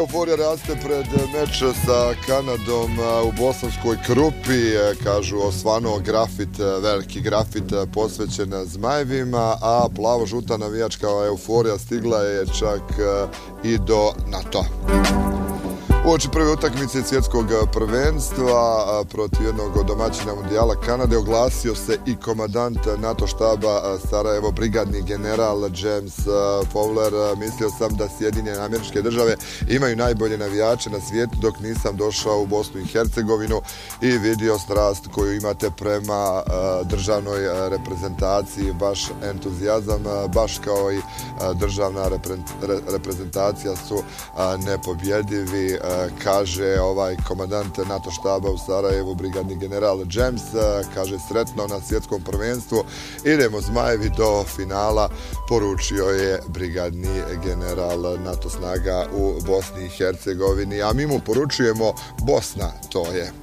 euforija raste pred meč sa Kanadom u Bosanskoj Krupi. Kažu osvanuo grafit, veliki grafit posvećen Zmajevima, a plavo-žuta navijačka euforija stigla je čak i do NATO. Uoči prve utakmice svjetskog prvenstva protiv jednog od domaćina mundijala Kanade oglasio se i komandant NATO štaba Sarajevo, brigadni general James Fowler. Mislio sam da Sjedinjene Američke Države imaju najbolje navijače na svijetu dok nisam došao u Bosnu i Hercegovinu i vidio strast koju imate prema državnoj reprezentaciji, vaš entuzijazam, baš kao i državna reprezentacija su nepobjedivi, kaže ovaj komandant NATO štaba u Sarajevu, brigadni general James. Kaže sretno na svjetskom prvenstvu, idemo Zmajevi do finala, poručio je brigadni general NATO snaga u Bosni i Hercegovini, a mi mu poručujemo Bosna, to je.